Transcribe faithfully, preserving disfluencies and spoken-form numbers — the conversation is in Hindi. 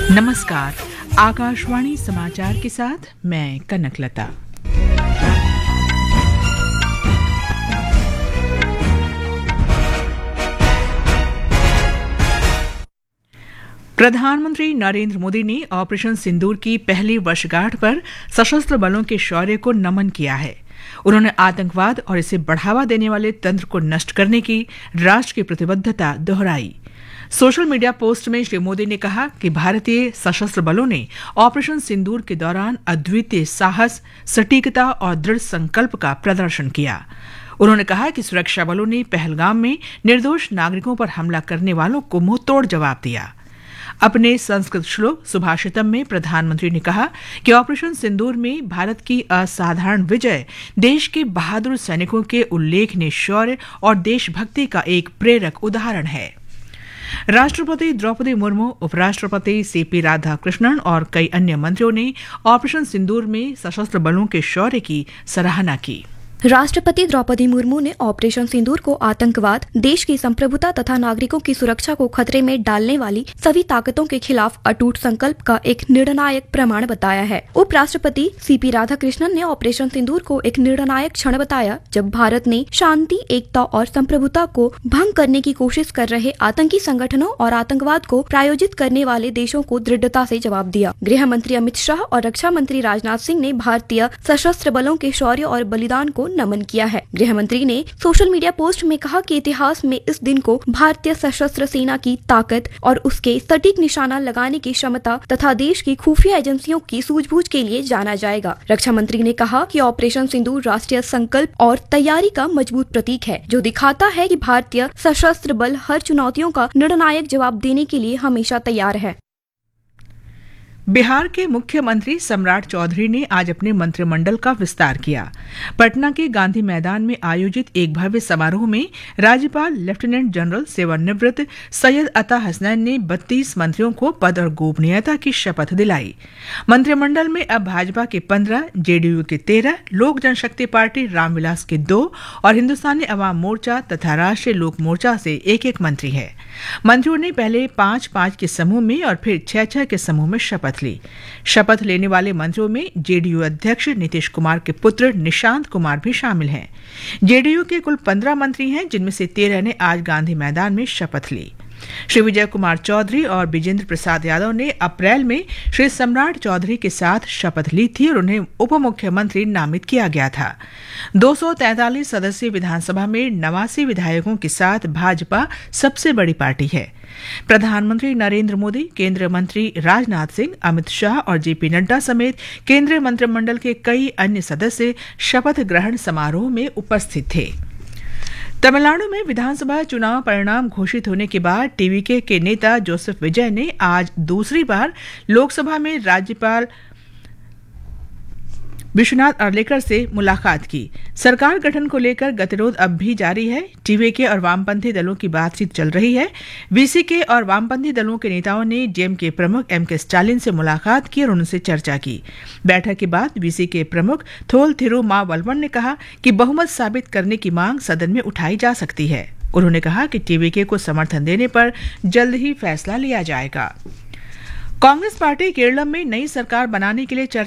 नमस्कार, आकाशवाणी समाचार के साथ मैं कनकलता। प्रधानमंत्री नरेंद्र मोदी ने ऑपरेशन सिंदूर की पहली वर्षगांठ पर सशस्त्र बलों के शौर्य को नमन किया है। उन्होंने आतंकवाद और इसे बढ़ावा देने वाले तंत्र को नष्ट करने की राष्ट्र की प्रतिबद्धता दोहराई। सोशल मीडिया पोस्ट में श्री मोदी ने कहा कि भारतीय सशस्त्र बलों ने ऑपरेशन सिंदूर के दौरान अद्वितीय साहस, सटीकता और दृढ़ संकल्प का प्रदर्शन किया। उन्होंने कहा कि सुरक्षा बलों ने पहलगाम में निर्दोष नागरिकों पर हमला करने वालों को मुंहतोड़ जवाब दिया। अपने संस्कृत श्लोक सुभाषितम में प्रधानमंत्री ने कहा कि ऑपरेशन सिंदूर में भारत की असाधारण विजय देश के बहादुर सैनिकों के उल्लेखनीय शौर्य और देशभक्ति का एक प्रेरक उदाहरण है। राष्ट्रपति द्रौपदी मुर्मू, उपराष्ट्रपति सीपी राधाकृष्णन और कई अन्य मंत्रियों ने ऑपरेशन सिंदूर में सशस्त्र बलों के शौर्य की सराहना की। राष्ट्रपति द्रौपदी मुर्मू ने ऑपरेशन सिंदूर को आतंकवाद, देश की संप्रभुता तथा नागरिकों की सुरक्षा को खतरे में डालने वाली सभी ताकतों के खिलाफ अटूट संकल्प का एक निर्णायक प्रमाण बताया है। उपराष्ट्रपति सीपी राधाकृष्णन ने ऑपरेशन सिंदूर को एक निर्णायक क्षण बताया जब भारत ने शांति, एकता और संप्रभुता को भंग करने की कोशिश कर रहे आतंकी संगठनों और आतंकवाद को प्रायोजित करने वाले देशों को दृढ़ता से जवाब दिया। गृह मंत्री अमित शाह और रक्षा मंत्री राजनाथ सिंह ने भारतीय सशस्त्र बलों के शौर्य और बलिदान को नमन किया है। गृह मंत्री ने सोशल मीडिया पोस्ट में कहा कि इतिहास में इस दिन को भारतीय सशस्त्र सेना की ताकत और उसके सटीक निशाना लगाने की क्षमता तथा देश की खुफिया एजेंसियों की सूझबूझ के लिए जाना जाएगा। रक्षा मंत्री ने कहा कि ऑपरेशन सिंदूर राष्ट्रीय संकल्प और तैयारी का मजबूत प्रतीक है, जो दिखाता है कि भारतीय सशस्त्र बल हर चुनौतियों का निर्णायक जवाब देने के लिए हमेशा तैयार है। बिहार के मुख्यमंत्री सम्राट चौधरी ने आज अपने मंत्रिमंडल का विस्तार किया। पटना के गांधी मैदान में आयोजित एक भव्य समारोह में राज्यपाल लेफ्टिनेंट जनरल सेवानिवृत्त सैयद अता हसनैन ने बत्तीस मंत्रियों को पद और गोपनीयता की शपथ दिलाई। मंत्रिमंडल में अब भाजपा के पंद्रह, जेडीयू के तेरह, लोक जनशक्ति पार्टी रामविलास के दो और हिन्दुस्तानी अवाम मोर्चा तथा राष्ट्रीय लोक मोर्चा से एक एक मंत्री है। मंत्रियों ने पहले पांच पांच के समूह में और फिर छह छह के समूह में शपथ ली। शपथ लेने वाले मंत्रियों में जेडीयू अध्यक्ष नीतीश कुमार के पुत्र निशांत कुमार भी शामिल हैं। जेडीयू के कुल पंद्रह मंत्री हैं, जिनमें से तेरह ने आज गांधी मैदान में शपथ ली। श्री विजय कुमार चौधरी और विजेंद्र प्रसाद यादव ने अप्रैल में श्री सम्राट चौधरी के साथ शपथ ली थी और उन्हें उप मुख्यमंत्री नामित किया गया था। दो सौ तैंतालीस सदस्यीय विधानसभा में नवासी विधायकों के साथ भाजपा सबसे बड़ी पार्टी है। प्रधानमंत्री नरेंद्र मोदी, केंद्रीय मंत्री राजनाथ सिंह, अमित शाह और जेपी नड्डा समेत केंद्रीय मंत्रिमंडल के कई अन्य सदस्य शपथ ग्रहण समारोह में उपस्थित थे। तमिलनाडु में विधानसभा चुनाव परिणाम घोषित होने के बाद टीवीके के नेता जोसेफ विजय ने आज दूसरी बार लोकसभा में राज्यपाल विश्वनाथ अर्लेकर से मुलाकात की। सरकार गठन को लेकर गतिरोध अब भी जारी है। टीवीके और वामपंथी दलों की बातचीत चल रही है। वीसीके और वामपंथी दलों के नेताओं ने डीएमके प्रमुख एम के स्टालिन से मुलाकात की और उनसे चर्चा की। बैठक के बाद वीसीके प्रमुख थोल थिरुमावलवन ने कहा कि बहुमत साबित करने की मांग सदन में उठाई जा सकती है। उन्होंने कहा कि टीवीके को समर्थन देने पर जल्द ही फैसला लिया जाएगा। कांग्रेस पार्टी केरल में नई सरकार बनाने के लिए चर्चा